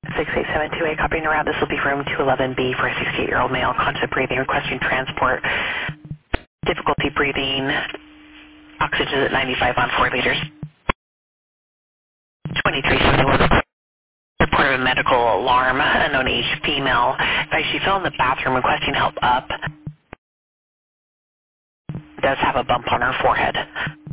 68728, copying around. This will be room 211B for a 68-year-old male, constant breathing, requesting transport, difficulty breathing, oxygen at 95 on 4 liters. 2371. Report of a medical alarm, unknown age female. She fell in the bathroom requesting help up. Does have a bump on her forehead.